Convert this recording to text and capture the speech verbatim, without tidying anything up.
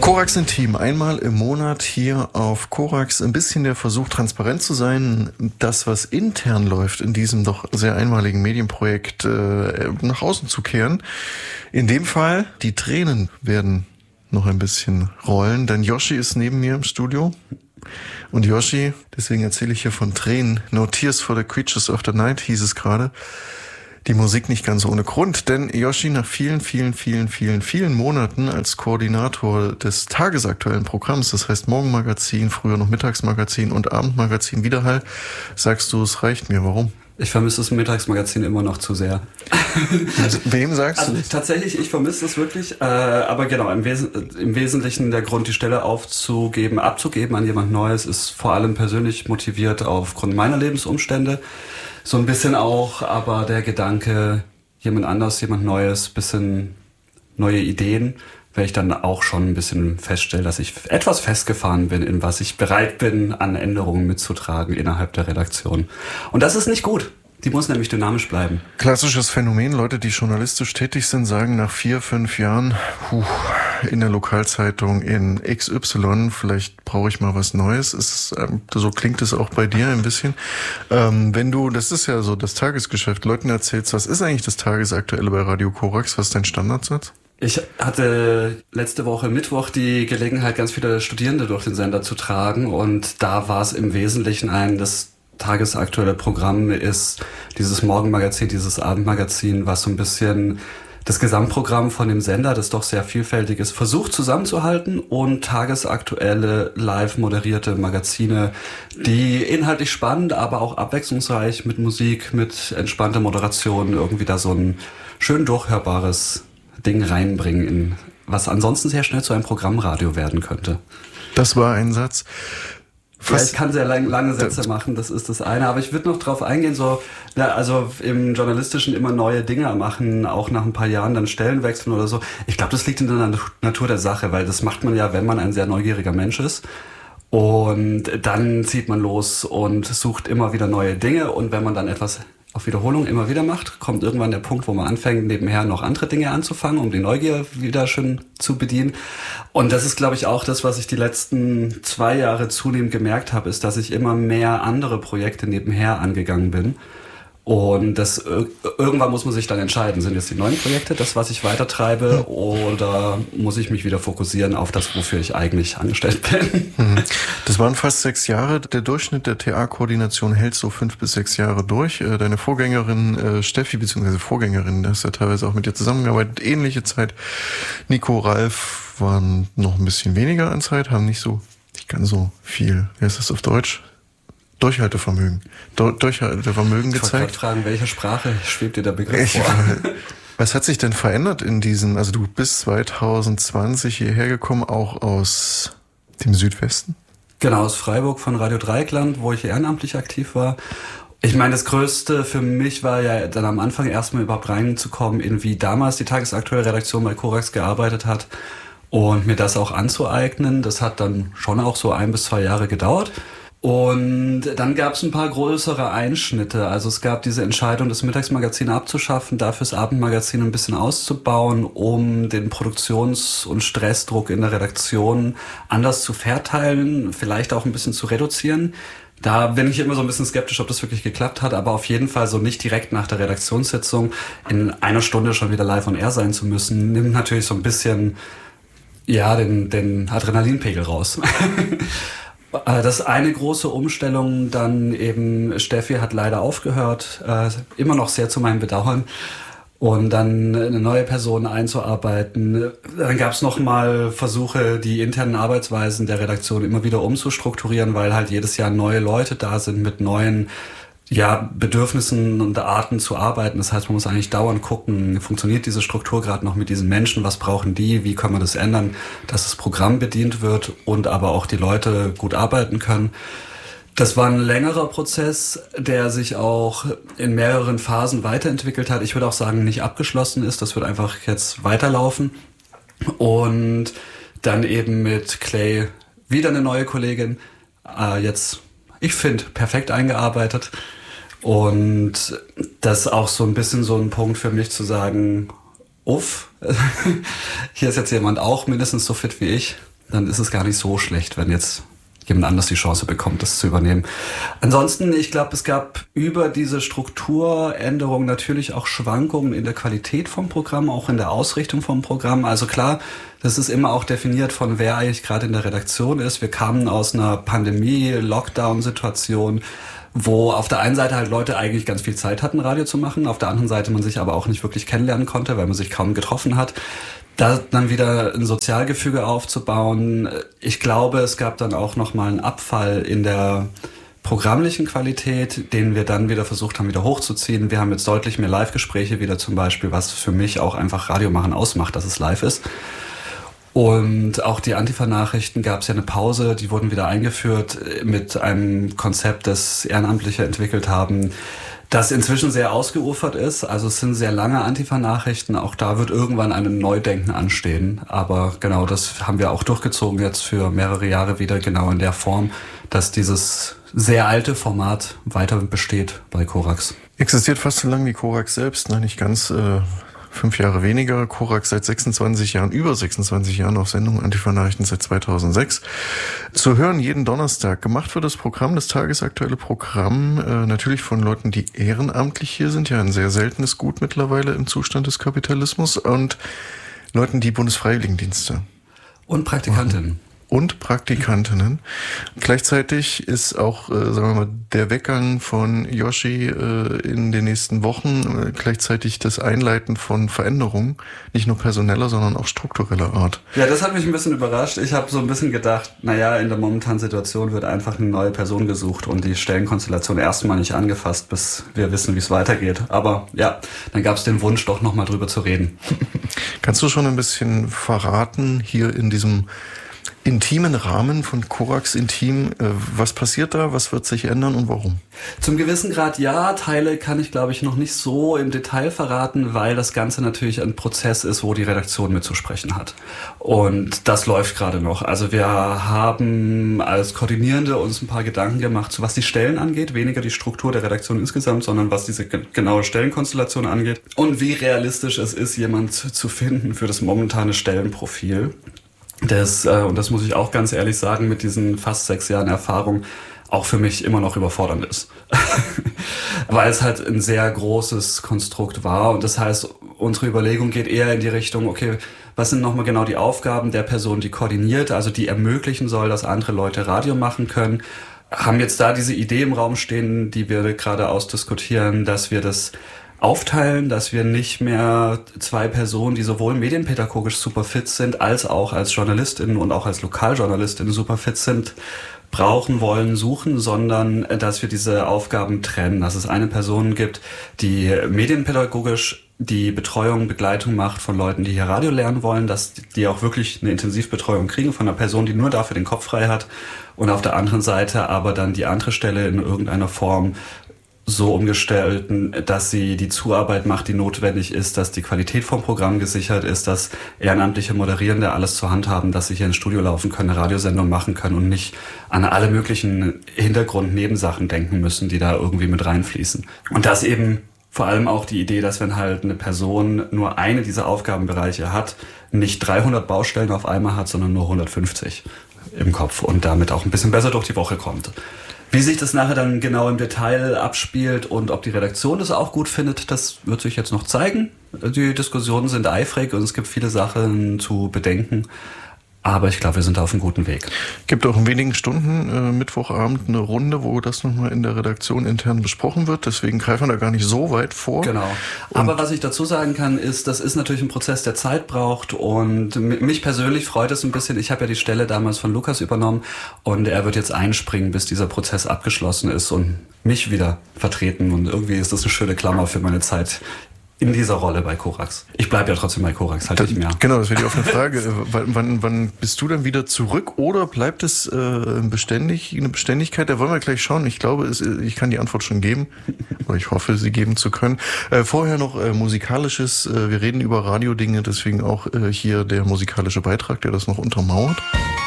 Korax Intim, einmal im Monat hier auf Korax. Ein bisschen der Versuch, transparent zu sein, das, was intern läuft, in diesem doch sehr einmaligen Medienprojekt äh, nach außen zu kehren. In dem Fall, die Tränen werden noch ein bisschen rollen, denn Yoshi ist neben mir im Studio. Und Yoshi, deswegen erzähle ich hier von Tränen, No Tears for the Creatures of the Night hieß es gerade. Die Musik nicht ganz ohne Grund, denn Yoshi nach vielen, vielen, vielen, vielen, vielen Monaten als Koordinator des tagesaktuellen Programms, das heißt Morgenmagazin, früher noch Mittagsmagazin und Abendmagazin Widerhall, sagst du, es reicht mir. Warum? Ich vermisse das Mittagsmagazin immer noch zu sehr. Wem sagst also, du? Tatsächlich, ich vermisse es wirklich. Äh, aber genau, im, Wes- im Wesentlichen der Grund, die Stelle aufzugeben, abzugeben an jemand Neues, ist vor allem persönlich motiviert aufgrund meiner Lebensumstände. So ein bisschen auch, aber der Gedanke, jemand anders, jemand Neues, bisschen neue Ideen, weil ich dann auch schon ein bisschen feststelle, dass ich etwas festgefahren bin, in was ich bereit bin, an Änderungen mitzutragen innerhalb der Redaktion. Und das ist nicht gut. Die muss nämlich dynamisch bleiben. Klassisches Phänomen, Leute, die journalistisch tätig sind, sagen nach vier, fünf Jahren, puh, in der Lokalzeitung in X Y, vielleicht brauche ich mal was Neues. Ist, ähm, so klingt es auch bei dir ein bisschen. Ähm, wenn du, das ist ja so das Tagesgeschäft, Leuten erzählst, was ist eigentlich das Tagesaktuelle bei Radio Korax? Was ist dein Standardsatz? Ich hatte letzte Woche Mittwoch die Gelegenheit, ganz viele Studierende durch den Sender zu tragen, und da war es im Wesentlichen ein, das tagesaktuelle Programm ist dieses Morgenmagazin, dieses Abendmagazin, was so ein bisschen das Gesamtprogramm von dem Sender, das doch sehr vielfältig ist, versucht zusammenzuhalten, und tagesaktuelle, live moderierte Magazine, die inhaltlich spannend, aber auch abwechslungsreich mit Musik, mit entspannter Moderation irgendwie da so ein schön durchhörbares Ding reinbringen, in was ansonsten sehr schnell zu einem Programmradio werden könnte. Das war ein Satz. Ja, ich kann sehr lang, lange Sätze machen, das ist das eine. Aber ich würde noch drauf eingehen, so, ja, also im Journalistischen immer neue Dinge machen, auch nach ein paar Jahren dann Stellen wechseln oder so. Ich glaube, das liegt in der Natur der Sache, weil das macht man ja, wenn man ein sehr neugieriger Mensch ist. Und dann zieht man los und sucht immer wieder neue Dinge. Und wenn man dann etwas auf Wiederholung immer wieder macht, kommt irgendwann der Punkt, wo man anfängt, nebenher noch andere Dinge anzufangen, um die Neugier wieder schön zu bedienen. Und das ist, glaube ich, auch das, was ich die letzten zwei Jahre zunehmend gemerkt habe, ist, dass ich immer mehr andere Projekte nebenher angegangen bin. Und das irgendwann muss man sich dann entscheiden, sind jetzt die neuen Projekte das, was ich weitertreibe, oder muss ich mich wieder fokussieren auf das, wofür ich eigentlich angestellt bin. Das waren fast sechs Jahre. Der Durchschnitt der T A-Koordination hält so fünf bis sechs Jahre durch. Deine Vorgängerin äh, Steffi, beziehungsweise Vorgängerin, da hast du ja teilweise auch mit dir zusammengearbeitet, ähnliche Zeit. Nico, Ralf waren noch ein bisschen weniger an Zeit, haben nicht so, nicht ganz so viel, wie heißt das auf Deutsch? Durchhaltevermögen. Du- Durchhaltevermögen gezeigt. Ich wollte gerade fragen, welche Sprache schwebt dir der Begriff Ich, vor? Was hat sich denn verändert in diesen, also du bist zwanzig zwanzig hierher gekommen, auch aus dem Südwesten? Genau, aus Freiburg von Radio Dreieckland, wo ich ehrenamtlich aktiv war. Ich meine, das Größte für mich war ja dann am Anfang erstmal überhaupt reinzukommen, in wie damals die tagesaktuelle Redaktion bei Korax gearbeitet hat und mir das auch anzueignen. Das hat dann schon auch so ein bis zwei Jahre gedauert. Und dann gab es ein paar größere Einschnitte. Also es gab diese Entscheidung, das Mittagsmagazin abzuschaffen, dafür das Abendmagazin ein bisschen auszubauen, um den Produktions- und Stressdruck in der Redaktion anders zu verteilen, vielleicht auch ein bisschen zu reduzieren. Da bin ich immer so ein bisschen skeptisch, ob das wirklich geklappt hat, aber auf jeden Fall so nicht direkt nach der Redaktionssitzung in einer Stunde schon wieder live on air sein zu müssen, nimmt natürlich so ein bisschen, ja, den, den Adrenalinpegel raus. Das ist eine große Umstellung, dann eben Steffi hat leider aufgehört, äh, immer noch sehr zu meinem Bedauern, und dann eine neue Person einzuarbeiten. Dann gab es noch mal Versuche, die internen Arbeitsweisen der Redaktion immer wieder umzustrukturieren, weil halt jedes Jahr neue Leute da sind mit neuen, ja, Bedürfnissen und Arten zu arbeiten. Das heißt, man muss eigentlich dauernd gucken, funktioniert diese Struktur gerade noch mit diesen Menschen, was brauchen die, wie kann man das ändern, dass das Programm bedient wird und aber auch die Leute gut arbeiten können. Das war ein längerer Prozess, der sich auch in mehreren Phasen weiterentwickelt hat. Ich würde auch sagen, nicht abgeschlossen ist, das wird einfach jetzt weiterlaufen. Und dann eben mit Clay wieder eine neue Kollegin, äh, jetzt, ich finde, perfekt eingearbeitet. Und das ist auch so ein bisschen so ein Punkt für mich zu sagen, uff, hier ist jetzt jemand auch mindestens so fit wie ich. dann ist es gar nicht so schlecht, wenn jetzt jemand anders die Chance bekommt, das zu übernehmen. Ansonsten, ich glaube, es gab über diese Strukturänderung natürlich auch Schwankungen in der Qualität vom Programm, auch in der Ausrichtung vom Programm. Also klar, das ist immer auch definiert von wer eigentlich gerade in der Redaktion ist. Wir kamen aus einer Pandemie-Lockdown-Situation, wo auf der einen Seite halt Leute eigentlich ganz viel Zeit hatten, Radio zu machen, auf der anderen Seite man sich aber auch nicht wirklich kennenlernen konnte, weil man sich kaum getroffen hat. Da dann wieder ein Sozialgefüge aufzubauen. Ich glaube, es gab dann auch nochmal einen Abfall in der programmlichen Qualität, den wir dann wieder versucht haben, wieder hochzuziehen. Wir haben jetzt deutlich mehr Live-Gespräche wieder zum Beispiel, was für mich auch einfach Radiomachen ausmacht, dass es live ist. Und auch die Antifa-Nachrichten gab es ja eine Pause, die wurden wieder eingeführt mit einem Konzept, das Ehrenamtliche entwickelt haben, das inzwischen sehr ausgeufert ist. Also es sind sehr lange Antifa-Nachrichten. Auch da wird irgendwann ein Neudenken anstehen. Aber genau, das haben wir auch durchgezogen jetzt für mehrere Jahre wieder, genau in der Form, dass dieses sehr alte Format weiter besteht bei Korax. Existiert fast so lange wie Korax selbst, ne? Nicht ganz... Äh Fünf Jahre weniger, Korax seit sechsundzwanzig Jahren, über sechsundzwanzig Jahren auf Sendung, Antifa-Nachrichten seit zweitausendsechs. Zu hören jeden Donnerstag. Gemacht wird das Programm, das tagesaktuelle Programm, äh, natürlich von Leuten, die ehrenamtlich hier sind, ja ein sehr seltenes Gut mittlerweile im Zustand des Kapitalismus, und Leuten, die Bundesfreiwilligendienste und Praktikantinnen. Machen. Und Praktikantinnen. Gleichzeitig ist auch, äh, sagen wir mal, der Weggang von Yoshi äh, in den nächsten Wochen äh, gleichzeitig das Einleiten von Veränderungen, nicht nur personeller, sondern auch struktureller Art. Ja, das hat mich ein bisschen überrascht. Ich habe so ein bisschen gedacht, naja, in der momentanen Situation wird einfach eine neue Person gesucht und die Stellenkonstellation erstmal nicht angefasst, bis wir wissen, wie es weitergeht. Aber ja, dann gab es den Wunsch, doch nochmal drüber zu reden. Kannst du schon ein bisschen verraten hier in diesem intimen Rahmen von Korax Intim, was passiert da, was wird sich ändern und warum? Zum gewissen Grad ja, Teile kann ich glaube ich noch nicht so im Detail verraten, weil das Ganze natürlich ein Prozess ist, wo die Redaktion mitzusprechen hat. Und das läuft gerade noch. Also wir haben als Koordinierende uns ein paar Gedanken gemacht, was die Stellen angeht, weniger die Struktur der Redaktion insgesamt, sondern was diese genaue Stellenkonstellation angeht und wie realistisch es ist, jemand zu finden für das momentane Stellenprofil. Das, äh, und das muss ich auch ganz ehrlich sagen, mit diesen fast sechs Jahren Erfahrung auch für mich immer noch überfordernd ist. Weil es halt ein sehr großes Konstrukt war. Und das heißt, unsere Überlegung geht eher in die Richtung, okay, was sind nochmal genau die Aufgaben der Person, die koordiniert, also die ermöglichen soll, dass andere Leute Radio machen können. Haben jetzt da diese Idee im Raum stehen, die wir gerade ausdiskutieren, dass wir das aufteilen, dass wir nicht mehr zwei Personen, die sowohl medienpädagogisch super fit sind, als auch als JournalistInnen und auch als LokaljournalistInnen super fit sind, brauchen wollen, suchen, sondern dass wir diese Aufgaben trennen, dass es eine Person gibt, die medienpädagogisch die Betreuung, Begleitung macht von Leuten, die hier Radio lernen wollen, dass die auch wirklich eine Intensivbetreuung kriegen von einer Person, die nur dafür den Kopf frei hat, und auf der anderen Seite aber dann die andere Stelle in irgendeiner Form so umgestalten, dass sie die Zuarbeit macht, die notwendig ist, dass die Qualität vom Programm gesichert ist, dass ehrenamtliche Moderierende alles zur Hand haben, dass sie hier ins Studio laufen können, eine Radiosendung machen können und nicht an alle möglichen Hintergrund-Nebensachen denken müssen, die da irgendwie mit reinfließen. Und das eben vor allem auch die Idee, dass wenn halt eine Person nur eine dieser Aufgabenbereiche hat, nicht dreihundert Baustellen auf einmal hat, sondern nur hundertfünfzig im Kopf und damit auch ein bisschen besser durch die Woche kommt. Wie sich das nachher dann genau im Detail abspielt und ob die Redaktion das auch gut findet, das wird sich jetzt noch zeigen. Die Diskussionen sind eifrig und es gibt viele Sachen zu bedenken. Aber ich glaube, wir sind auf einem guten Weg. Gibt auch in wenigen Stunden äh, Mittwochabend eine Runde, wo das nochmal in der Redaktion intern besprochen wird. Deswegen greifen wir da gar nicht so weit vor. Genau. Aber und was ich dazu sagen kann, ist, das ist natürlich ein Prozess, der Zeit braucht. Und mich persönlich freut es ein bisschen. Ich habe ja die Stelle damals von Lukas übernommen und er wird jetzt einspringen, bis dieser Prozess abgeschlossen ist und mich wieder vertreten. Und irgendwie ist das eine schöne Klammer für meine Zeit in dieser Rolle bei Korax. Ich bleibe ja trotzdem bei Korax, halt nicht mehr. Genau, das wäre die offene Frage. wann, wann, wann bist du dann wieder zurück oder bleibt es äh, beständig, eine Beständigkeit? Da wollen wir gleich schauen. Ich glaube, es, ich kann die Antwort schon geben. Oder ich hoffe, sie geben zu können. Äh, vorher noch äh, musikalisches. Äh, wir reden über Radiodinge, deswegen auch äh, hier der musikalische Beitrag, der das noch untermauert.